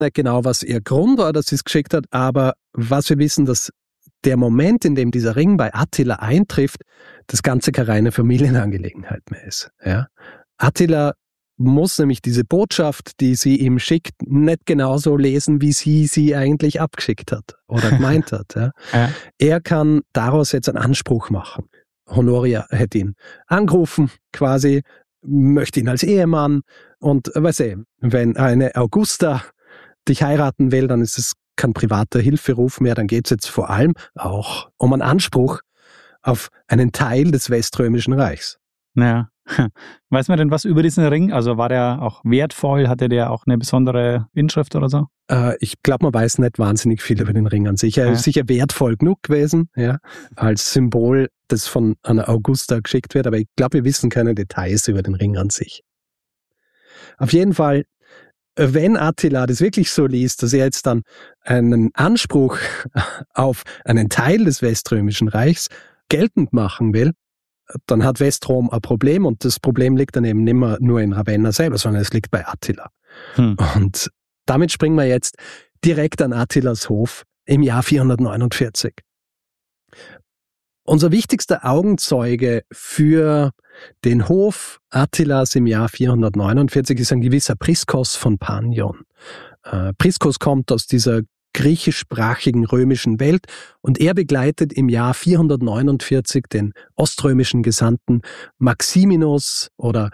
nicht genau, was ihr Grund war, dass sie es geschickt hat, aber was wir wissen, dass der Moment, in dem dieser Ring bei Attila eintrifft, das Ganze keine reine Familienangelegenheit mehr ist. Ja? Attila muss nämlich diese Botschaft, die sie ihm schickt, nicht genauso lesen, wie sie eigentlich abgeschickt hat oder gemeint hat. Ja? Ja. Er kann daraus jetzt einen Anspruch machen. Honoria hätte ihn angerufen, quasi, möchte ihn als Ehemann und wenn eine Augusta dich heiraten will, dann ist es kein privater Hilferuf mehr, dann geht es jetzt vor allem auch um einen Anspruch auf einen Teil des Weströmischen Reichs. Ja. Weiß man denn was über diesen Ring? Also war der auch wertvoll? Hatte der auch eine besondere Inschrift oder so? Ich glaube, man weiß nicht wahnsinnig viel über den Ring an sich. Er ist sicher wertvoll genug gewesen, ja, als Symbol, das von einer Augusta geschickt wird, aber ich glaube, wir wissen keine Details über den Ring an sich. Auf jeden Fall, wenn Attila das wirklich so liest, dass er jetzt dann einen Anspruch auf einen Teil des Weströmischen Reichs geltend machen will, dann hat Westrom ein Problem und das Problem liegt dann eben nicht mehr nur in Ravenna selber, sondern es liegt bei Attila. Und damit springen wir jetzt direkt an Attilas Hof im Jahr 449. Unser wichtigster Augenzeuge für den Hof Attilas im Jahr 449 ist ein gewisser Priskos von Panion. Priskos kommt aus dieser griechischsprachigen römischen Welt und er begleitet im Jahr 449 den oströmischen Gesandten Maximinos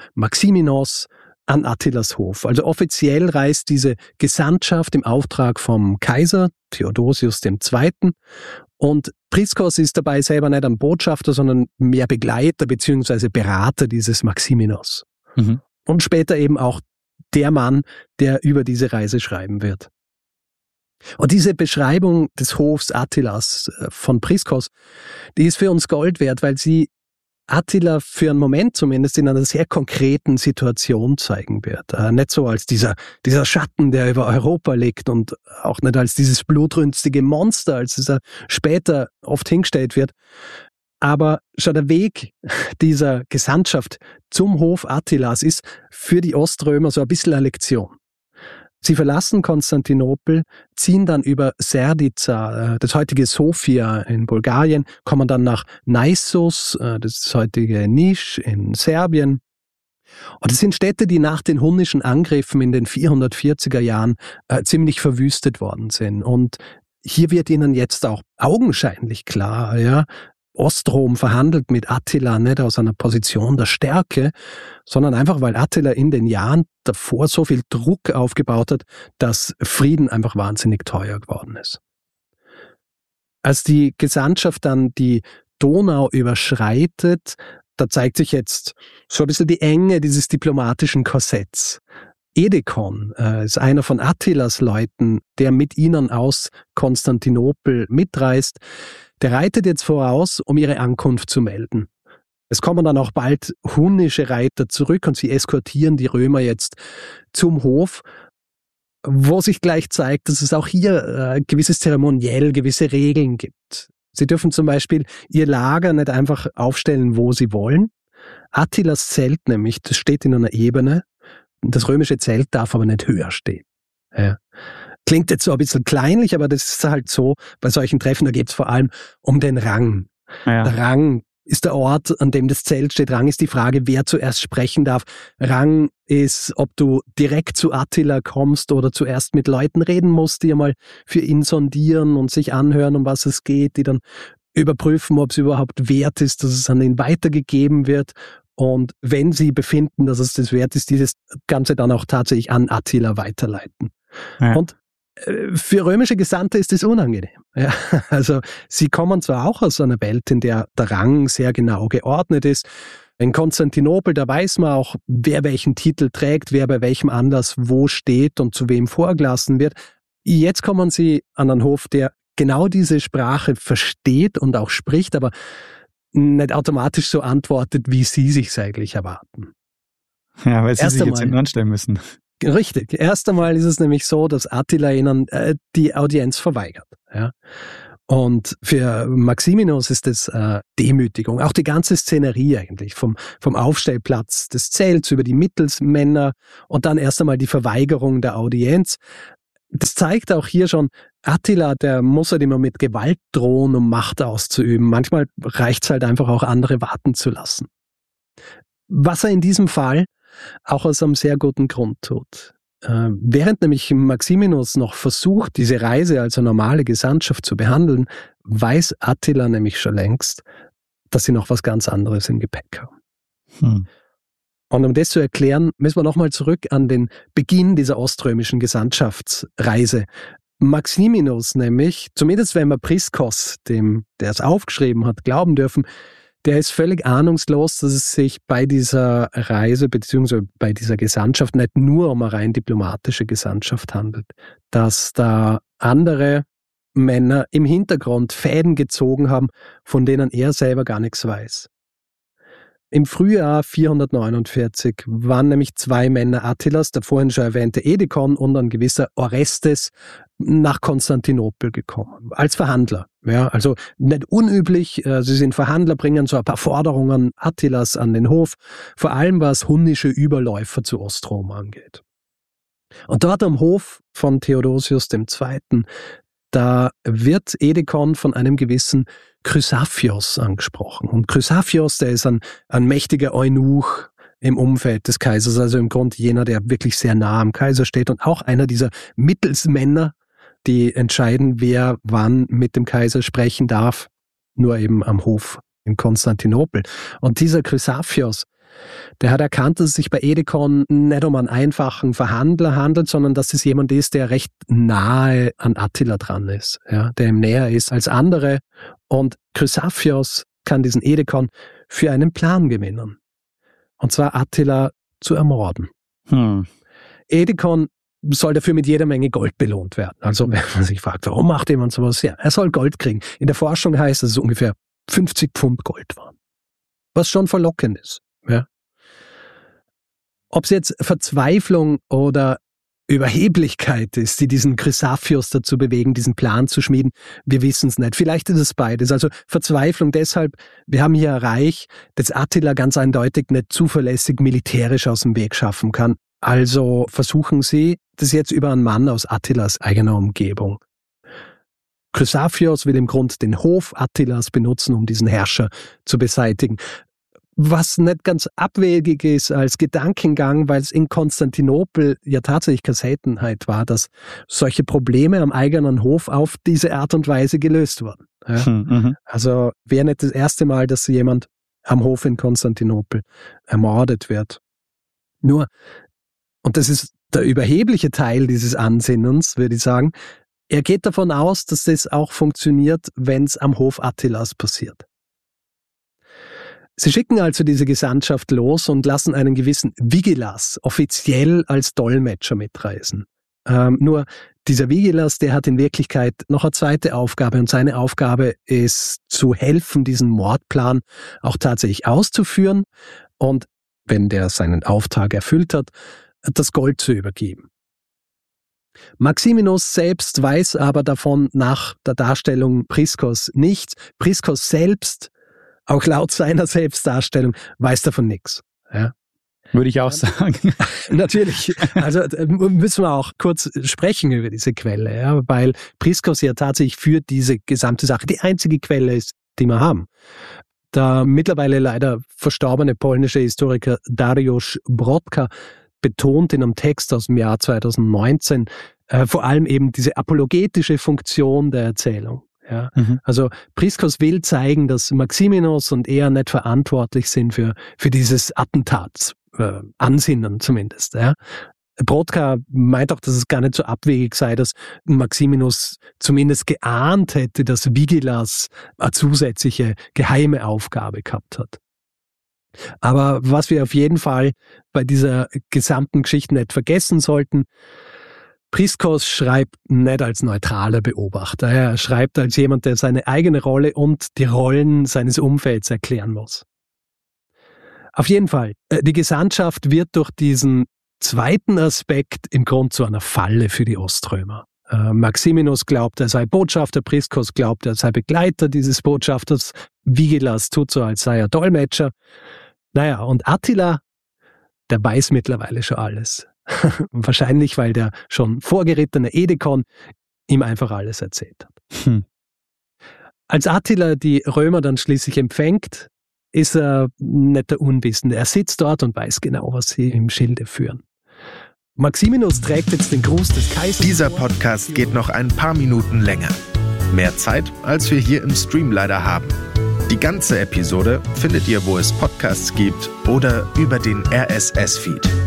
an Attilas Hof. Also offiziell reist diese Gesandtschaft im Auftrag vom Kaiser Theodosius II. Und Priskos ist dabei selber nicht ein Botschafter, sondern mehr Begleiter bzw. Berater dieses Maximinos. Mhm. Und später eben auch der Mann, der über diese Reise schreiben wird. Und diese Beschreibung des Hofs Attilas von Priskos, die ist für uns Gold wert, weil sie Attila für einen Moment zumindest in einer sehr konkreten Situation zeigen wird. Nicht so als dieser Schatten, der über Europa liegt und auch nicht als dieses blutrünstige Monster, als es später oft hingestellt wird. Aber schon der Weg dieser Gesandtschaft zum Hof Attilas ist für die Oströmer so ein bisschen eine Lektion. Sie verlassen Konstantinopel, ziehen dann über Serdica, das heutige Sofia in Bulgarien, kommen dann nach Naissos, das heutige Niš in Serbien. Und das sind Städte, die nach den hunnischen Angriffen in den 440er Jahren ziemlich verwüstet worden sind. Und hier wird ihnen jetzt auch augenscheinlich klar, ja, Ostrom verhandelt mit Attila nicht aus einer Position der Stärke, sondern einfach, weil Attila in den Jahren davor so viel Druck aufgebaut hat, dass Frieden einfach wahnsinnig teuer geworden ist. Als die Gesandtschaft dann die Donau überschreitet, da zeigt sich jetzt so ein bisschen die Enge dieses diplomatischen Korsetts. Edekon ist einer von Attilas Leuten, der mit ihnen aus Konstantinopel mitreist. Der reitet jetzt voraus, um ihre Ankunft zu melden. Es kommen dann auch bald hunnische Reiter zurück und sie eskortieren die Römer jetzt zum Hof, wo sich gleich zeigt, dass es auch hier gewisses Zeremoniell, gewisse Regeln gibt. Sie dürfen zum Beispiel ihr Lager nicht einfach aufstellen, wo sie wollen. Attilas Zelt nämlich, das steht in einer Ebene. Das römische Zelt darf aber nicht höher stehen. Ja. Klingt jetzt so ein bisschen kleinlich, aber das ist halt so, bei solchen Treffen, da geht es vor allem um den Rang. Ja. Der Rang ist der Ort, an dem das Zelt steht. Rang ist die Frage, wer zuerst sprechen darf. Rang ist, ob du direkt zu Attila kommst oder zuerst mit Leuten reden musst, die einmal für ihn sondieren und sich anhören, um was es geht, die dann überprüfen, ob es überhaupt wert ist, dass es an ihn weitergegeben wird. Und wenn sie befinden, dass es das wert ist, dieses Ganze dann auch tatsächlich an Attila weiterleiten. Ja. Und für römische Gesandte ist das unangenehm. Ja, also sie kommen zwar auch aus einer Welt, in der der Rang sehr genau geordnet ist. In Konstantinopel, da weiß man auch, wer welchen Titel trägt, wer bei welchem Anlass wo steht und zu wem vorgelassen wird. Jetzt kommen sie an einen Hof, der genau diese Sprache versteht und auch spricht, aber nicht automatisch so antwortet, wie sie sich eigentlich erwarten. Ja, weil sie sich jetzt hinten anstellen müssen. Richtig. Erst einmal ist es nämlich so, dass Attila ihnen die Audienz verweigert. Ja. Und für Maximinos ist das Demütigung. Auch die ganze Szenerie eigentlich, vom Aufstellplatz des Zelts über die Mittelsmänner und dann erst einmal die Verweigerung der Audienz. Das zeigt auch hier schon, Attila, der muss halt immer mit Gewalt drohen, um Macht auszuüben. Manchmal reicht es halt einfach auch, andere warten zu lassen. Was er in diesem Fall auch aus einem sehr guten Grund tut. Während nämlich Maximinus noch versucht, diese Reise als eine normale Gesandtschaft zu behandeln, weiß Attila nämlich schon längst, dass sie noch was ganz anderes im Gepäck haben. Und um das zu erklären, müssen wir nochmal zurück an den Beginn dieser oströmischen Gesandtschaftsreise. Maximinus nämlich, zumindest wenn wir Priskos, dem, der es aufgeschrieben hat, glauben dürfen, der ist völlig ahnungslos, dass es sich bei dieser Reise bzw. bei dieser Gesandtschaft nicht nur um eine rein diplomatische Gesandtschaft handelt, dass da andere Männer im Hintergrund Fäden gezogen haben, von denen er selber gar nichts weiß. Im Frühjahr 449 waren nämlich 2 Männer Attilas, der vorhin schon erwähnte Edekon und ein gewisser Orestes, nach Konstantinopel gekommen, als Verhandler. Ja, also nicht unüblich, sie sind Verhandler, bringen so ein paar Forderungen Attilas an den Hof, vor allem was hunnische Überläufer zu Ostrom angeht. Und dort am Hof von Theodosius II., da wird Edekon von einem gewissen Chrysaphios angesprochen. Und Chrysaphios, der ist ein mächtiger Eunuch im Umfeld des Kaisers, also im Grunde jener, der wirklich sehr nah am Kaiser steht und auch einer dieser Mittelsmänner, die entscheiden, wer wann mit dem Kaiser sprechen darf, nur eben am Hof in Konstantinopel. Und dieser Chrysaphios, der hat erkannt, dass es sich bei Edekon nicht um einen einfachen Verhandler handelt, sondern dass es jemand ist, der recht nahe an Attila dran ist, ja, der ihm näher ist als andere. Und Chrysaphios kann diesen Edekon für einen Plan gewinnen. Und zwar Attila zu ermorden. Edekon soll dafür mit jeder Menge Gold belohnt werden. Also wenn man sich fragt, warum macht jemand sowas? Ja, er soll Gold kriegen. In der Forschung heißt es, dass es ungefähr 50 Pfund Gold waren. Was schon verlockend ist. Ja. Ob es jetzt Verzweiflung oder Überheblichkeit ist, die diesen Chrysaphios dazu bewegen, diesen Plan zu schmieden, wir wissen es nicht. Vielleicht ist es beides. Also Verzweiflung deshalb, wir haben hier ein Reich, das Attila ganz eindeutig nicht zuverlässig militärisch aus dem Weg schaffen kann. Also versuchen sie das jetzt über einen Mann aus Attilas eigener Umgebung. Chrysaphios will im Grunde den Hof Attilas benutzen, um diesen Herrscher zu beseitigen. Was nicht ganz abwegig ist als Gedankengang, weil es in Konstantinopel ja tatsächlich keine Seltenheit war, dass solche Probleme am eigenen Hof auf diese Art und Weise gelöst wurden. Ja? Also wäre nicht das erste Mal, dass jemand am Hof in Konstantinopel ermordet wird. Nur, und das ist der überhebliche Teil dieses Ansinnens, würde ich sagen, er geht davon aus, dass das auch funktioniert, wenn es am Hof Attilas passiert. Sie schicken also diese Gesandtschaft los und lassen einen gewissen Vigilas offiziell als Dolmetscher mitreisen. Nur dieser Vigilas, der hat in Wirklichkeit noch eine zweite Aufgabe und seine Aufgabe ist zu helfen, diesen Mordplan auch tatsächlich auszuführen und, wenn der seinen Auftrag erfüllt hat, das Gold zu übergeben. Maximinus selbst weiß aber davon nach der Darstellung Priskos nichts. Priskos selbst, auch laut seiner Selbstdarstellung, weiß davon nichts. Ja. Würde ich auch sagen. Natürlich. Also müssen wir auch kurz sprechen über diese Quelle, ja, weil Priskos ja tatsächlich für diese gesamte Sache die einzige Quelle ist, die wir haben. Der mittlerweile leider verstorbene polnische Historiker Dariusz Brodka betont in einem Text aus dem Jahr 2019 vor allem eben diese apologetische Funktion der Erzählung. Ja. Also Priskos will zeigen, dass Maximinus und er nicht verantwortlich sind für dieses Attentat, Ansinnen zumindest. Ja. Brodka meint auch, dass es gar nicht so abwegig sei, dass Maximinus zumindest geahnt hätte, dass Vigilas eine zusätzliche geheime Aufgabe gehabt hat. Aber was wir auf jeden Fall bei dieser gesamten Geschichte nicht vergessen sollten, Priskos schreibt nicht als neutraler Beobachter. Er schreibt als jemand, der seine eigene Rolle und die Rollen seines Umfelds erklären muss. Auf jeden Fall, die Gesandtschaft wird durch diesen zweiten Aspekt im Grunde zu einer Falle für die Oströmer. Maximinus glaubt, er sei Botschafter, Priskos glaubt, er sei Begleiter dieses Botschafters, Vigilas tut so, als sei er Dolmetscher. Naja, und Attila, der weiß mittlerweile schon alles. Wahrscheinlich, weil der schon vorgerittene Edekon ihm einfach alles erzählt hat. Als Attila die Römer dann schließlich empfängt, ist er nicht der Unwissende. Er sitzt dort und weiß genau, was sie im Schilde führen. Maximinus trägt jetzt den Gruß des Kaisers. Dieser Podcast geht noch ein paar Minuten länger. Mehr Zeit, als wir hier im Stream leider haben. Die ganze Episode findet ihr, wo es Podcasts gibt oder über den RSS-Feed.